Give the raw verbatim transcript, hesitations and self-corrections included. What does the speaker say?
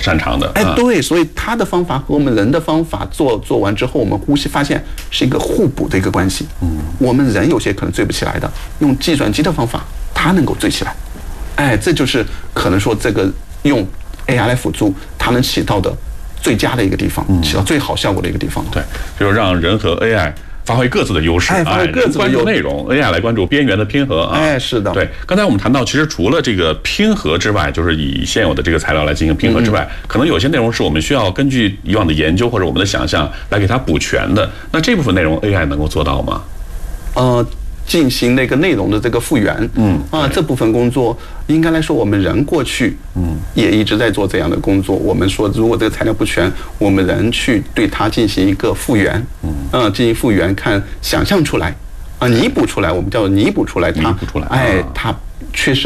擅长的。 哎，对，所以他的方法和我们人的方法做做完之后，我们呼吸发现是一个互补的一个关系。嗯，我们人有些可能醉不起来的，用计算机的方法，它能够醉起来。哎，这就是可能说这个用 A I 来辅助，它能起到的最佳的一个地方，起到最好效果的一个地方。 对，就是让人和 A I 发挥各自的优势， 哎，发挥各自的关注内容 ，A I 来关注边缘的拼合啊。 哎，是的。 对，刚才我们谈到，其实除了这个拼合之外，就是以现有的这个材料来进行拼合之外，嗯、可能有些内容是我们需要根据以往的研究或者我们的想象来给它补全的。那这部分内容 A I 能够做到吗？ 呃。进行那个内容的这个复原，嗯啊，这部分工作应该来说，我们人过去嗯也一直在做这样的工作。我们说，如果这个材料不全，我们人去对它进行一个复原，嗯，啊，进行复原，看想象出来，啊，弥补出来，我们叫弥补出来它， 弥补出来， 哎，它确实。